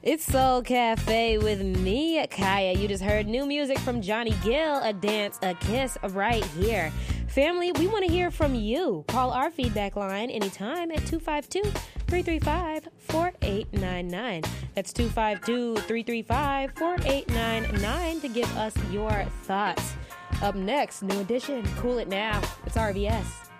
It's Soul Cafe with me, Kaya. You just heard new music from Johnny Gill, A Dance, A Kiss, right here. Family, we want to hear from you. Call our feedback line anytime at 252-335-4899. That's 252-335-4899 to give us your thoughts. Up next, new edition, Cool It Now. It's RVS.